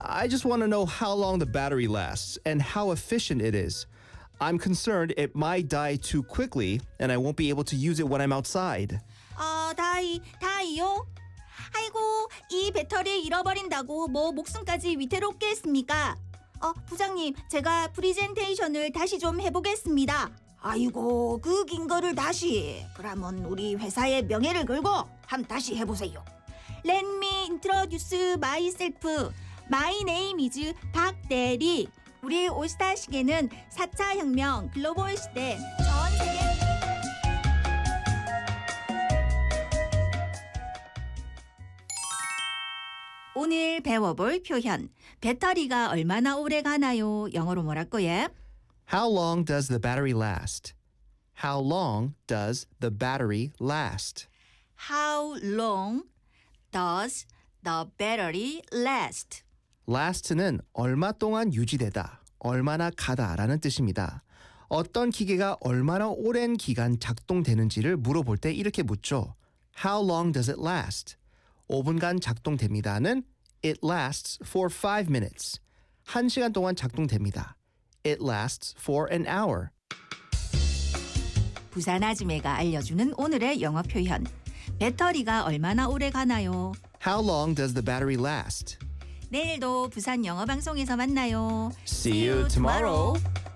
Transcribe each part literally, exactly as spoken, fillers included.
I just want to know how long the battery lasts and how efficient it is. I'm concerned it might die too quickly and I won't be able to use it when I'm outside. 아, 다이, 다이요? 아이고, 이 배터리 잃어버린다고 뭐 목숨까지 위태롭게 했습니까? 어, 부장님, 제가 프리젠테이션을 다시 좀 해보겠습니다. 아이고, 그 긴 거를 다시. 그러면 우리 회사의 명예를 걸고 한번 다시 해보세요. Let me introduce myself. My name is 박대리. 우리 올스타 시계는 사 차 혁명, 글로벌 시대, 전 세계... 오늘 배워볼 표현. 배터리가 얼마나 오래 가나요? 영어로 뭐랄거예요? How long does the battery last? How long does the battery last? How long does the battery last? last는 얼마 동안 유지되다, 얼마나 가다라는 뜻입니다. 어떤 기계가 얼마나 오랜 기간 작동되는지를 물어볼 때 이렇게 묻죠. How long does it last? 오 분간 작동됩니다는 It lasts for five minutes. 한 시간 동안 작동됩니다. It lasts for an hour. 부산 아지매가 알려주는 오늘의 영어 표현. 배터리가 얼마나 오래 가나요? How long does the battery last? 내일도 부산 영어 방송에서 만나요. See you tomorrow.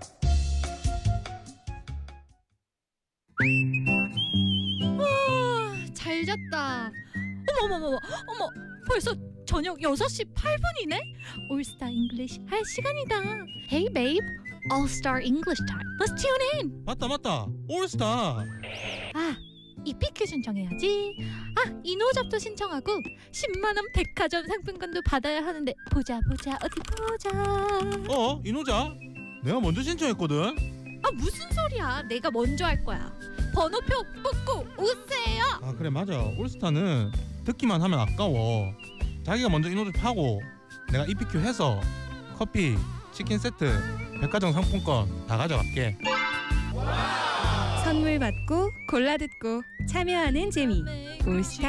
아, 잘 잤다. 어머머머, 어머, 벌써 저녁 여섯 시 팔 분이네? 올스타 잉글리시 할 시간이다. Hey babe, All Star English time. Let's tune in. 맞다 맞다 올스타. 아, 이피큐 신청해야지. 아, 이노잡도 신청하고 십만 원 백화점 상품권도 받아야 하는데 보자 보자 어디 보자. 어 이노자 내가 먼저 신청했거든. 아, 무슨 소리야. 내가 먼저 할 거야. 번호표 뽑고 오세요. 아 그래 맞아 올스타는 듣기만 하면 아까워. 자기가 먼저 이노자 파고 내가 이피큐 해서 커피, 치킨 세트, 백화점 상품권 다 가져갈게. 선물 받고 골라 듣고 참여하는 재미 올스타